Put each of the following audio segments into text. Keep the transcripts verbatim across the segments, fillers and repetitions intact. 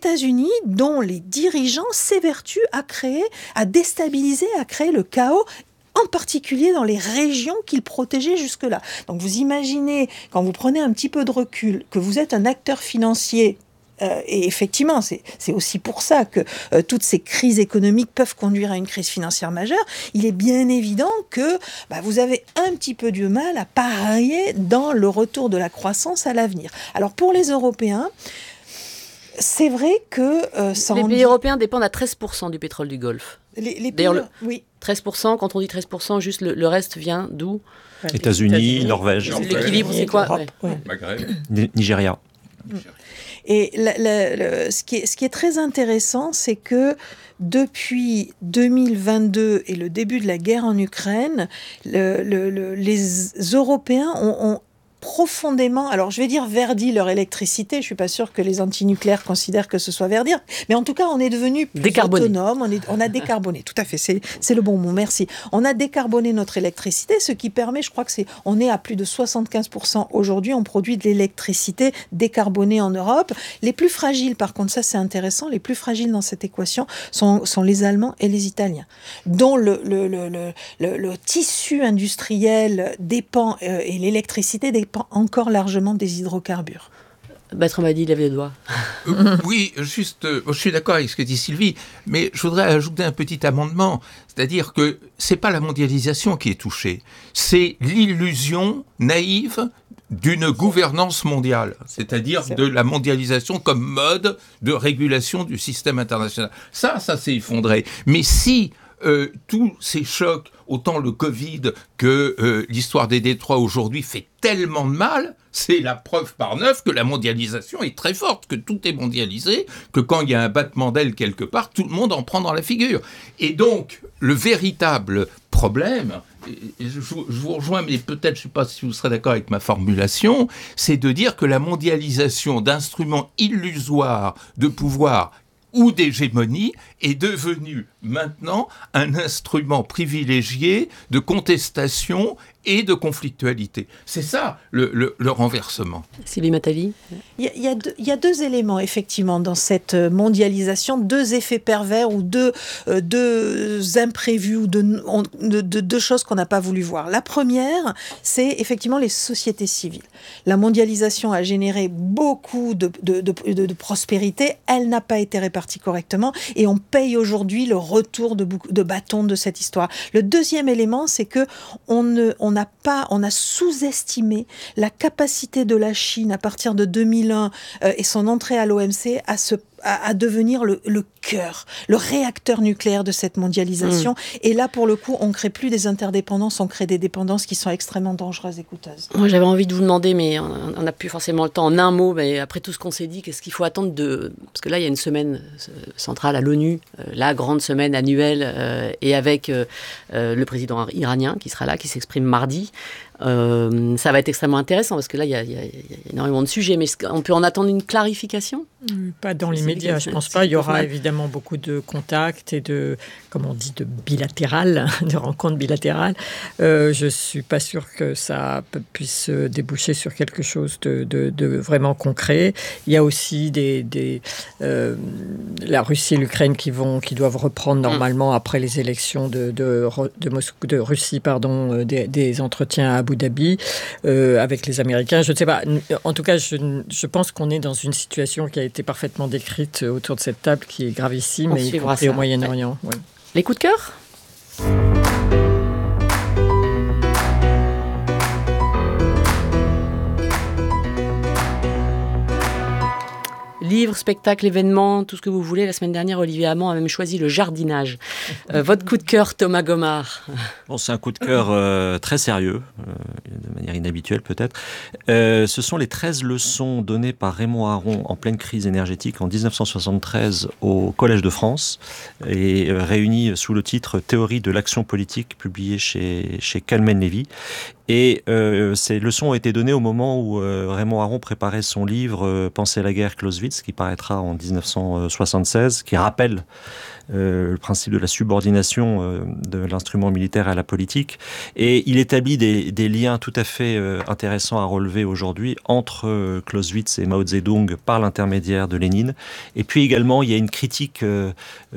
États-Unis, dont les dirigeants s'évertuent à créer, à déstabiliser, à créer le chaos, en particulier dans les régions qu'ils protégeaient jusque-là. Donc vous imaginez, quand vous prenez un petit peu de recul, que vous êtes un acteur financier. Euh, et effectivement, c'est, c'est aussi pour ça que euh, toutes ces crises économiques peuvent conduire à une crise financière majeure. Il est bien évident que bah, vous avez un petit peu du mal à parier dans le retour de la croissance à l'avenir. Alors pour les Européens, c'est vrai que... Euh, ça les pays dit... européens dépendent à treize pour cent du pétrole du Golfe. Les, les D'ailleurs, pays... le... oui. treize pour cent, quand on dit treize pour cent, juste le, le reste vient d'où ? États-Unis, États-Unis, Norvège. L'équilibre, c'est quoi ? ouais. Ouais. Maghreb. Nigeria. Et la, la, le, ce, qui est, ce qui est très intéressant, c'est que depuis deux mille vingt-deux et le début de la guerre en Ukraine, le, le, le, les Européens ont, ont profondément, alors je vais dire verdi leur électricité, je suis pas sûre que les antinucléaires considèrent que ce soit verdir, mais en tout cas on est devenu plus décarboné. autonome, on, est, on a décarboné, tout à fait, c'est, c'est le bon mot, merci. On a décarboné notre électricité, ce qui permet, je crois que c'est, on est à plus de soixante-quinze pour cent aujourd'hui, on produit de l'électricité décarbonée en Europe. Les plus fragiles, par contre, ça c'est intéressant, les plus fragiles dans cette équation sont, sont les Allemands et les Italiens, dont le, le, le, le, le, le tissu industriel dépend, euh, et l'électricité dépend encore largement des hydrocarbures. Bertrand Madi lève les doigts. Euh, oui, juste, euh, je suis d'accord avec ce que dit Sylvie, mais je voudrais ajouter un petit amendement, c'est-à-dire que c'est pas la mondialisation qui est touchée, c'est l'illusion naïve d'une gouvernance mondiale, c'est-à-dire de la mondialisation comme mode de régulation du système international. Ça, ça s'est effondré. Mais si euh, tous ces chocs, autant le Covid que euh, l'histoire des détroits aujourd'hui fait tellement de mal, c'est la preuve par neuf que la mondialisation est très forte, que tout est mondialisé, que quand il y a un battement d'aile quelque part, tout le monde en prend dans la figure. Et donc, le véritable problème, et je, je vous rejoins, mais peut-être, je ne sais pas si vous serez d'accord avec ma formulation, c'est de dire que la mondialisation d'instruments illusoires de pouvoir ou d'hégémonie est devenue maintenant un instrument privilégié de contestation et de conflictualité. C'est ça le, le, le renversement. Sylvie Matavi ? Il y, y, a deux, il y a deux éléments effectivement dans cette mondialisation, deux effets pervers ou deux, euh, deux imprévus ou deux, de, de, deux choses qu'on n'a pas voulu voir. La première, c'est effectivement les sociétés civiles. La mondialisation a généré beaucoup de, de, de, de, de prospérité, elle n'a pas été répartie correctement et on paye aujourd'hui le retour de, de bâton de cette histoire. Le deuxième élément, c'est que on ne, on n'a pas, on a sous-estimé la capacité de la Chine à partir de deux mille un euh, et son entrée à l'O M C à se à, à devenir le, le cœur, le réacteur nucléaire de cette mondialisation. Mmh. Et là, pour le coup, on ne crée plus des interdépendances, on crée des dépendances qui sont extrêmement dangereuses et coûteuses. Moi, j'avais envie de vous demander, mais on n'a plus forcément le temps, en un mot, mais après tout ce qu'on s'est dit, qu'est-ce qu'il faut attendre de... Parce que là, il y a une semaine centrale à l'ONU, euh, la grande semaine annuelle, euh, et avec euh, euh, le président iranien qui sera là, qui s'exprime mardi. Euh, ça va être extrêmement intéressant parce que là, il y, y, y a énormément de sujets, mais on peut en attendre une clarification ? Pas dans l'immédiat, je ne pense pas. Il y aura évidemment beaucoup de contacts et de, comme on dit, de bilatéral, de rencontres bilatérales. Euh, je ne suis pas sûre que ça puisse déboucher sur quelque chose de, de, de vraiment concret. Il y a aussi des, des, euh, la Russie et l'Ukraine qui, vont, qui doivent reprendre normalement après les élections de, de, de, Moscou, de Russie, pardon, des, des entretiens à Abu Dhabi euh, avec les Américains. Je ne sais pas. En tout cas, je, je pense qu'on est dans une situation qui a été parfaitement décrite autour de cette table, qui est gravissime, On et y compris au Moyen-Orient. Ouais. Ouais. Les coups de cœur ? Livres, spectacles, événements, tout ce que vous voulez. La semaine dernière, Olivier Hamon a même choisi le jardinage. Euh, votre coup de cœur, Thomas Gomard ? Bon, c'est un coup de cœur euh, très sérieux, euh, de manière inhabituelle peut-être. Euh, ce sont les treize leçons données par Raymond Aron en pleine crise énergétique en dix-neuf cent soixante-treize au Collège de France et euh, réunies sous le titre « Théorie de l'action politique » publié chez, chez Calmen Lévy. Et euh, ces leçons ont été données au moment où euh, Raymond Aron préparait son livre euh, « Penser la guerre, Clausewitz », qui paraîtra en dix-neuf cent soixante-seize, qui rappelle euh, le principe de la subordination euh, de l'instrument militaire à la politique. Et il établit des, des liens tout à fait euh, intéressants à relever aujourd'hui entre euh, Clausewitz et Mao Zedong par l'intermédiaire de Lénine. Et puis également, il y a une critique euh,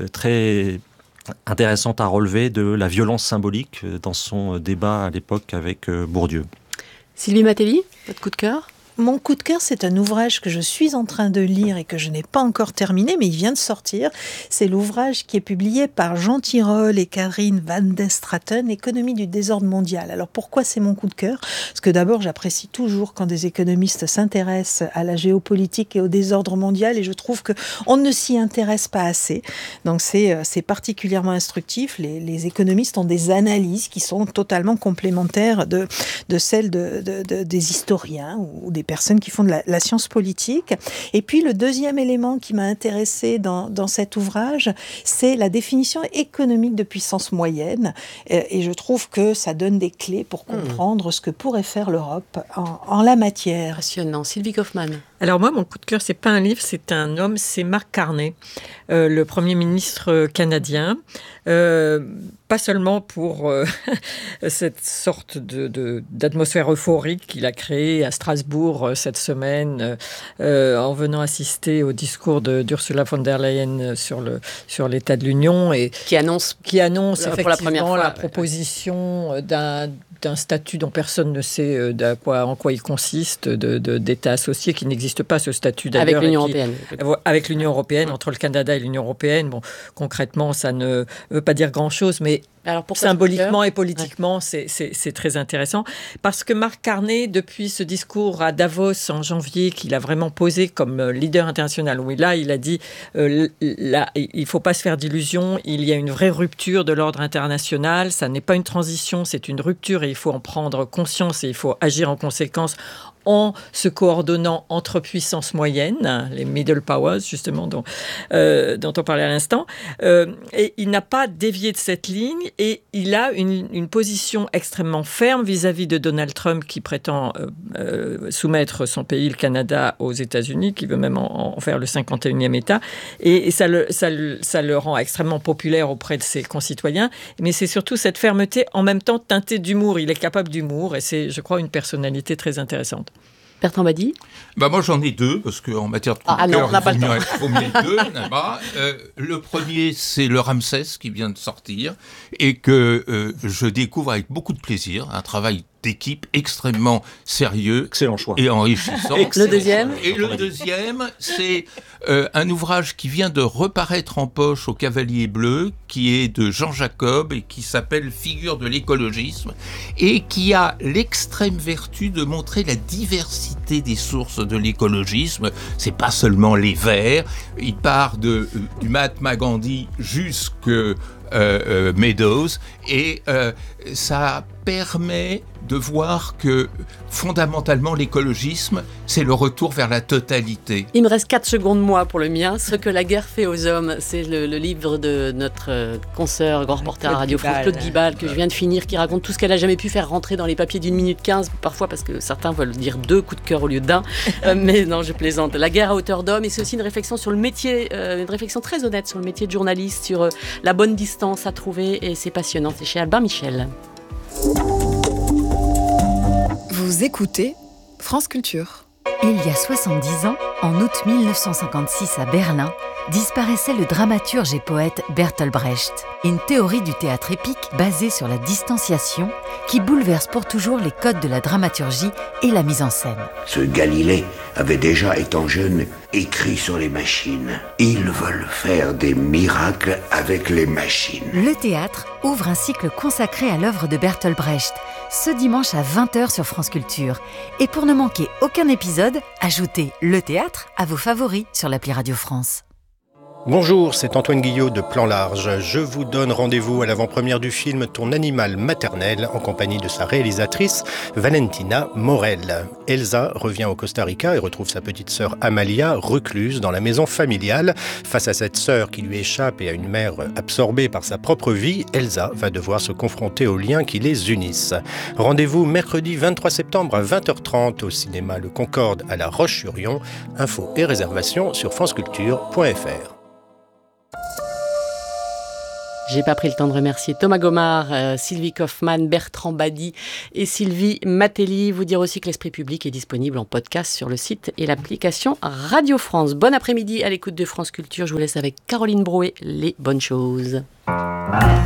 très intéressante à relever de la violence symbolique dans son débat à l'époque avec Bourdieu. Sylvie Matelli, votre coup de cœur ? Mon coup de cœur, c'est un ouvrage que je suis en train de lire et que je n'ai pas encore terminé, mais il vient de sortir. C'est l'ouvrage qui est publié par Jean Tirole et Karine Van der Straten, Économie du désordre mondial. Alors pourquoi c'est mon coup de cœur ? Parce que d'abord, j'apprécie toujours quand des économistes s'intéressent à la géopolitique et au désordre mondial, et je trouve qu'on ne s'y intéresse pas assez. Donc c'est, c'est particulièrement instructif. Les, les économistes ont des analyses qui sont totalement complémentaires de, de celles de, de, de, des historiens ou des personnes qui font de la, la science politique. Et puis le deuxième élément qui m'a intéressée dans, dans cet ouvrage, c'est la définition économique de puissance moyenne. Et, et je trouve que ça donne des clés pour comprendre mmh. ce que pourrait faire l'Europe en, en la matière. Passionnant. Sylvie Kaufmann. Alors moi, mon coup de cœur, c'est pas un livre, c'est un homme, c'est Mark Carney, euh, le Premier ministre canadien. Euh, pas seulement pour euh, cette sorte de, de, d'atmosphère euphorique qu'il a créée à Strasbourg euh, cette semaine euh, en venant assister au discours de, d'Ursula von der Leyen sur, le, sur l'état de l'Union. Et qui annonce, qui annonce pour effectivement la, première fois, la proposition d'un... d'un statut dont personne ne sait de quoi, en quoi il consiste, de, de, d'État associé, qui n'existe pas, ce statut d'ailleurs. Avec l'Union qui, européenne. Avec l'Union européenne, entre le Canada et l'Union européenne. Bon, concrètement, ça ne veut pas dire grand-chose, mais alors symboliquement et politiquement, ouais. c'est, c'est, c'est très intéressant. Parce que Mark Carney, depuis ce discours à Davos en janvier, qu'il a vraiment posé comme leader international, où là, il a dit, euh, là, il ne faut pas se faire d'illusions, il y a une vraie rupture de l'ordre international, ça n'est pas une transition, c'est une rupture et il faut en prendre conscience et il faut agir en conséquence en se coordonnant entre puissances moyennes, les middle powers, justement, dont, euh, dont on parlait à l'instant. Euh, et il n'a pas dévié de cette ligne et il a une, une position extrêmement ferme vis-à-vis de Donald Trump qui prétend euh, euh, soumettre son pays, le Canada, aux États-Unis, qui veut même en, en faire le cinquante et unième État. Et, et ça, le, ça, le, ça le rend extrêmement populaire auprès de ses concitoyens. Mais c'est surtout cette fermeté, en même temps teintée d'humour. Il est capable d'humour et c'est, je crois, une personnalité très intéressante. Bertrand Badi. Bah moi j'en ai deux, parce qu'en matière de coup ah, de cœur, il faut mieux être deux. euh, le premier, c'est le Ramsès qui vient de sortir, et que euh, je découvre avec beaucoup de plaisir, un travail d'équipe extrêmement sérieux. Excellent choix. Et enrichissant. Le deuxième Et le deuxième, c'est euh, un ouvrage qui vient de reparaître en poche au Cavalier Bleu, qui est de Jean Jacob et qui s'appelle Figure de l'écologisme, et qui a l'extrême vertu de montrer la diversité des sources de l'écologisme. C'est pas seulement les Verts. Il part de, euh, du Mahatma Gandhi jusque euh, euh, Meadows, et euh, ça permet de voir que fondamentalement l'écologisme, c'est le retour vers la totalité. Il me reste quatre secondes, moi, pour le mien. Ce que la guerre fait aux hommes, c'est le, le livre de notre euh, consoeur, grand reporter à Radio France, Claude Guibal, que je viens de finir, qui raconte tout ce qu'elle n'a jamais pu faire rentrer dans les papiers d'une minute quinze, parfois parce que certains veulent dire deux coups de cœur au lieu d'un. euh, mais non, je plaisante. La guerre à hauteur d'homme, et c'est aussi une réflexion sur le métier, euh, une réflexion très honnête sur le métier de journaliste, sur euh, la bonne distance à trouver, et c'est passionnant. C'est chez Albin Michel. Vous écoutez France Culture. Il y a soixante-dix ans, en août mille neuf cent cinquante-six à Berlin, disparaissait le dramaturge et poète Bertolt Brecht. Une théorie du théâtre épique basée sur la distanciation qui bouleverse pour toujours les codes de la dramaturgie et la mise en scène. Ce Galilée avait déjà, étant jeune, écrit sur les machines. Ils veulent faire des miracles avec les machines. Le théâtre ouvre un cycle consacré à l'œuvre de Bertolt Brecht, ce dimanche à vingt heures sur France Culture. Et pour ne manquer aucun épisode, ajoutez le théâtre à vos favoris sur l'appli Radio France. Bonjour, c'est Antoine Guillot de Plan Large. Je vous donne rendez-vous à l'avant-première du film Ton animal maternel en compagnie de sa réalisatrice Valentina Morel. Elsa revient au Costa Rica et retrouve sa petite sœur Amalia recluse dans la maison familiale. Face à cette sœur qui lui échappe et à une mère absorbée par sa propre vie, Elsa va devoir se confronter aux liens qui les unissent. Rendez-vous mercredi vingt-trois septembre à vingt heures trente au cinéma Le Concorde à La Roche-sur-Yon. Infos et réservations sur franceculture point f r. J'ai pas pris le temps de remercier Thomas Gomard, euh, Sylvie Kaufmann, Bertrand Badi et Sylvie Matelli. Vous dire aussi que l'Esprit public est disponible en podcast sur le site et l'application Radio France. Bon après-midi à l'écoute de France Culture. Je vous laisse avec Caroline Brouet, les bonnes choses.